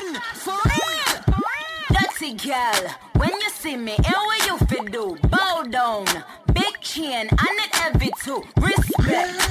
done. For real. Dirty girl, when you see me, and what you fit do? Bow down, big chain, and it heavy too. Respect.